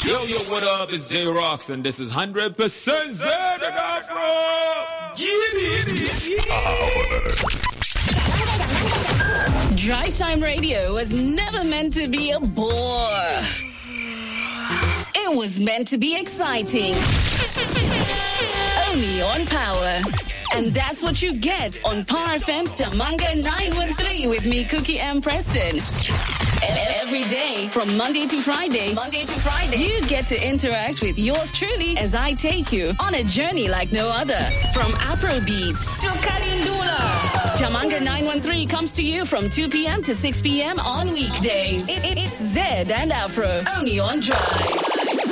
Yo, what up? It's J Rocks, and this is 100% Z and Afro. Drive Time Radio was never meant to be a bore. It was meant to be exciting. Only on Power. And that's what you get on Power FM's Tamanga 913 with me, Cookie M. Preston. Every day, from Monday to Friday, you get to interact with yours truly as I take you on a journey like no other. From Afrobeats to Kalindula. Tamanga 913 comes to you from 2 p.m. to 6 p.m. on weekdays. It's Zed and Afro, only on Drive.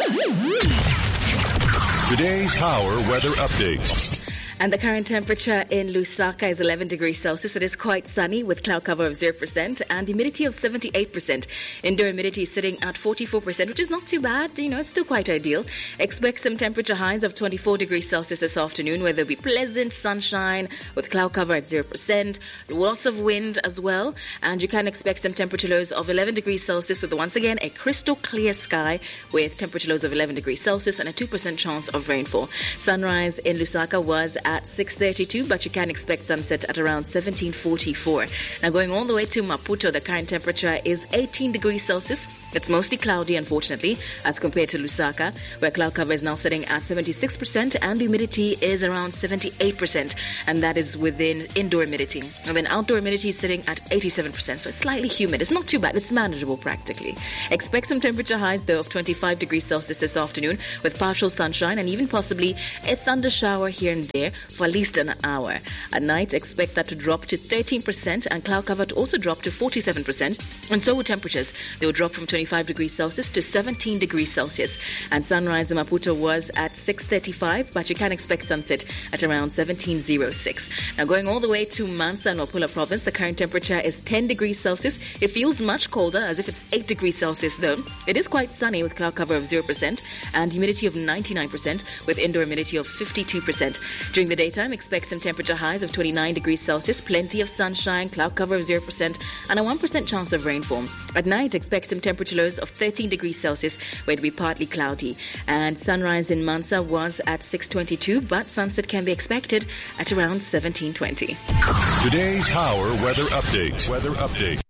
Today's Power Weather Update. And the current temperature in Lusaka is 11 degrees Celsius. It is quite sunny with cloud cover of 0% and humidity of 78%. Indoor humidity is sitting at 44%, which is not too bad. It's still quite ideal. Expect some temperature highs of 24 degrees Celsius this afternoon, where there'll be pleasant sunshine with cloud cover at 0%. Lots of wind as well. And you can expect some temperature lows of 11 degrees Celsius with, once again, a crystal clear sky with temperature lows of 11 degrees Celsius and a 2% chance of rainfall. Sunrise in Lusaka was at 6:32, but you can expect sunset at around 17:44. Now going all the way to Maputo, the current temperature is 18 degrees Celsius. It's mostly cloudy, unfortunately, as compared to Lusaka, where cloud cover is now sitting at 76% and humidity is around 78%, and that is within indoor humidity. And then outdoor humidity is sitting at 87%, so it's slightly humid. It's not too bad. It's manageable practically. Expect some temperature highs, though, of 25 degrees Celsius this afternoon with partial sunshine and even possibly a thunder shower here and there for at least an hour. At night, expect that to drop to 13% and cloud cover to also drop to 47%. And so will temperatures. They will drop from 25 degrees Celsius to 17 degrees Celsius. And sunrise in Maputo was at 6:35, but you can expect sunset at around 17:06. Now going all the way to Mansa and Wapula province, the current temperature is 10 degrees Celsius. It feels much colder, as if it's 8 degrees Celsius though. It is quite sunny with cloud cover of 0% and humidity of 99% with indoor humidity of 52%. During the daytime, expect some temperature highs of 29 degrees Celsius, plenty of sunshine, cloud cover of 0%, and a 1% chance of rainfall. At night, expect some temperature lows of 13 degrees Celsius, where it'll be partly cloudy. And sunrise in Mansa was at 6:22, but sunset can be expected at around 17:20. Today's Power Weather Update.